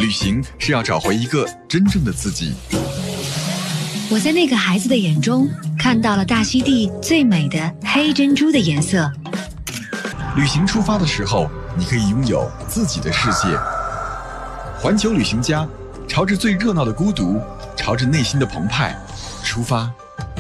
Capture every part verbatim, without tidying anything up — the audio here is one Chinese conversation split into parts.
旅行是要找回一个真正的自己。 我在那个孩子的眼中看到了大溪地最美的黑珍珠的颜色。 旅行出发的时候，你可以拥有自己的世界。环球旅行家，朝着最热闹的孤独，朝着内心的澎湃出发。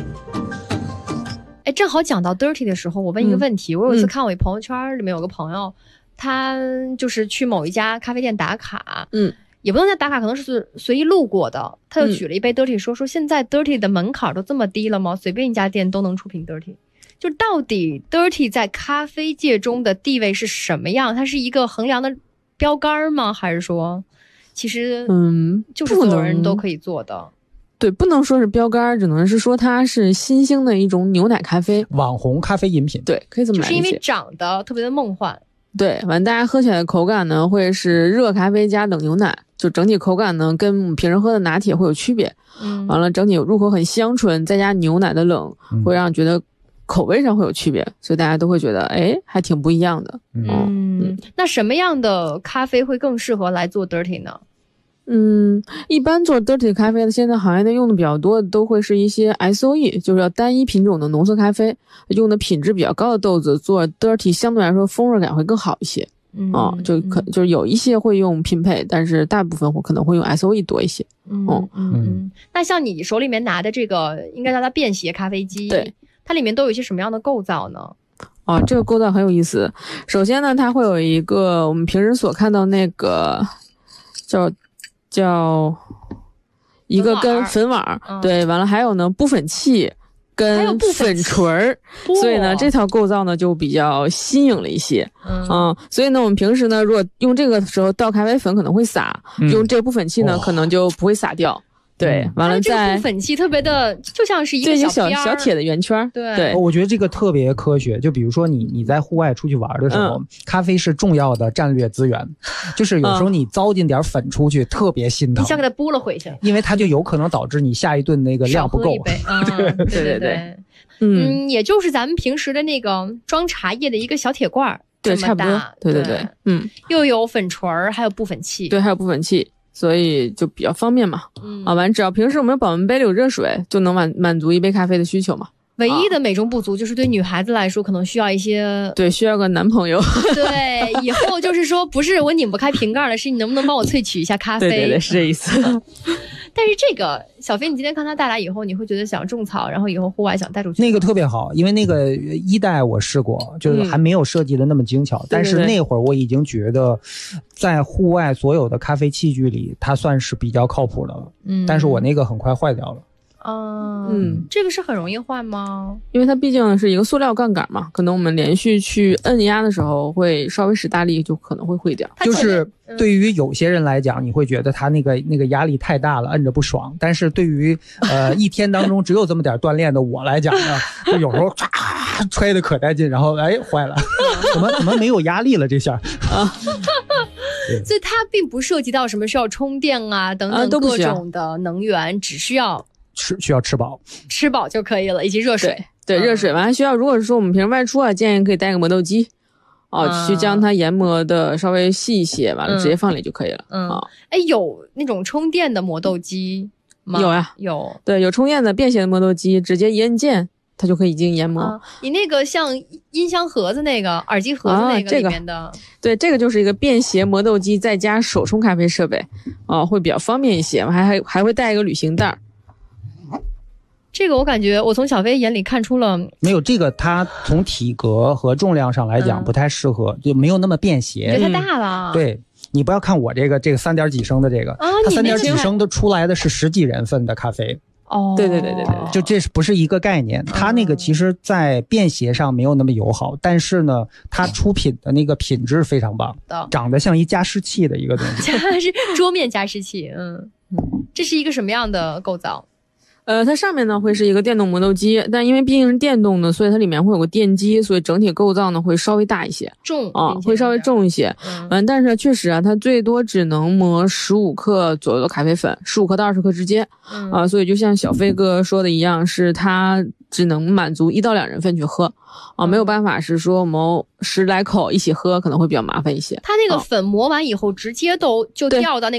哎，正好讲到 dirty 的时候，我问一个问题。嗯、我有一次看我朋友圈里面有个朋友，嗯、他就是去某一家咖啡店打卡，嗯，也不能叫打卡，可能是随意路过的。他就举了一杯 dirty 说、嗯、说现在 dirty 的门槛都这么低了吗？随便一家店都能出瓶 dirty。就到底 dirty 在咖啡界中的地位是什么样？它是一个衡量的标杆吗？还是说，其实嗯，就是所有人都可以做的？ 对，不能说是标杆，只能是说它是新兴的一种牛奶咖啡， 网红咖啡饮品。 对，可以这么来理解。 就是因为长得特别的梦幻。 对，完大家喝起来的口感呢，会是热咖啡加冷牛奶，就整体口感呢跟我们平时喝的拿铁会有区别。嗯，完了整体入口很香醇，再加牛奶的冷，嗯、会让人觉得口味上会有区别，所以大家都会觉得哎，还挺不一样的。 嗯，嗯那什么样的咖啡会更适合来做 dirty 呢？ 嗯，一般做 dirty 咖啡的，现在行业内用的比较多的都会是一些 S O E， 就是要单一品种的浓缩咖啡，用的品质比较高的豆子做 dirty， 相对来说风味感会更好一些。嗯，啊、就可就是有一些会用拼配，但是大部分我可能会用 S O E 多一些。 嗯嗯嗯。那像你手里面拿的这个，应该叫它便携咖啡机， 对， 它里面都有一些什么样的构造呢？ 啊，这个构造很有意思。首先呢，它会有一个我们平时所看到那个叫。叫一个跟粉网，嗯、对，完了还有呢布粉器跟粉锤儿，所以呢这套构造呢就比较新颖了一些。嗯, 嗯，所以呢我们平时呢如果用这个时候倒咖啡粉可能会洒，嗯、用这个布粉器呢、哦、可能就不会洒掉。对，完了在这个布粉器特别的，就像是一个小小小铁的圆圈。 对对， 我觉得这个特别科学。就比如说你你在户外出去玩的时候，嗯、咖啡是重要的战略资源，就是有时候你糟践点粉出去，嗯、特别心疼。 你想给它拨了回去， 因为它就有可能导致你下一顿那个量不够。 嗯、对对对对，嗯，也就是咱们平时的那个装茶叶的一个小铁罐， 对，差不多。对对对，嗯， 又有粉锤儿，还有布粉器， 对，还有布粉器。所以就比较方便嘛，嗯、啊，完只要平时我们保温杯里有热水，就能满满足一杯咖啡的需求嘛。 唯一的美中不足就是对女孩子来说，可能需要一些， 对，需要个男朋友。 对，以后就是说，不是我拧不开瓶盖了，是你能不能帮我萃取一下咖啡？ 对对对，是这意思。 但是这个小飞，你今天看他带来以后，你会觉得想种草，然后以后户外想带出去。 那个特别好，因为那个一代我试过，就是还没有设计的那么精巧，嗯、但是那会儿我已经觉得，在户外所有的咖啡器具里，它算是比较靠谱的了。嗯，但是我那个很快坏掉了。 嗯嗯，这个是很容易坏吗？ 因为它毕竟是一个塑料杠杆嘛，可能我们连续去摁压的时候会稍微使大力，就可能会坏掉。 就是对于有些人来讲，你会觉得它那个那个压力太大了，摁着不爽。但是对于呃一天当中只有这么点锻炼的我来讲呢，就有时候唰揣的可带劲，然后哎坏了，怎么怎么没有压力了这下啊？ 所以它并不涉及到什么需要充电啊等等各种的能源，只需要。 吃需要吃饱， 吃饱就可以了，以及热水。 对，对嗯、热水完还需要，如果是说我们平时外出啊，建议可以带个磨豆机，哦，嗯、去将它研磨的稍微细一些，完了直接放里就可以了。嗯， 哎、哦，有那种充电的磨豆机吗？ 有呀， 有。 对，有充电的便携的磨豆机，直接一摁键，它就可以进行研磨。啊、 你那个像音箱盒子那个、耳机盒子那个里面的， 啊这个、对，这个就是一个便携磨豆机再加手冲咖啡设备，啊、哦，会比较方便一些，还还还会带一个旅行袋。 这个我感觉我从小飞眼里看出了没有这个，它从体格和重量上来讲不太适合，嗯、就没有那么便携， 太大了。 嗯、对，你不要看我这个这个三点几升的这个，啊、它三点几升的出来的是十几人份的咖啡。 哦， 对对对对对， 就这不是一个概念。它那个其实在便携上没有那么友好，但是呢，它出品的那个品质非常棒，长得像一加湿器的一个东西， 加湿桌面加湿器。嗯，这是一个什么样的构造？ 呃，它上面呢会是一个电动磨豆机，但因为毕竟是电动的，所以它里面会有个电机，所以整体构造呢会稍微大一些， 重啊，会稍微重一些。嗯，嗯但是确实啊，它最多只能磨十五克左右的咖啡粉，十五克到二十克之间。嗯啊，所以就像小飞哥说的一样，是它只能满足一到两人份去喝啊，没有办法是说我们十来口一起喝，可能会比较麻烦一些。 它那个粉磨完以后，直接都就掉到那个